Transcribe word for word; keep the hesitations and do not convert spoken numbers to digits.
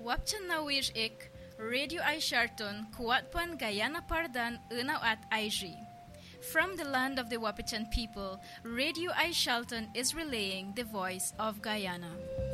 Wapchan na wish ik, Radio ay Sharton, Kuatpan Guyana Pardan, Unaw at I G. From the land of the Wapichan people, Radio ay Sharton is relaying the voice of Guyana.